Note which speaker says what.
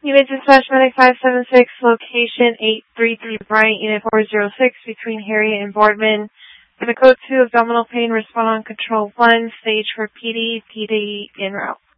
Speaker 1: Unit Dispatch Medic 576, location 833 Bryant, Unit 406, between Harriet and Boardman. For the code 2, abdominal pain, respond on control 1, stage for PD en route.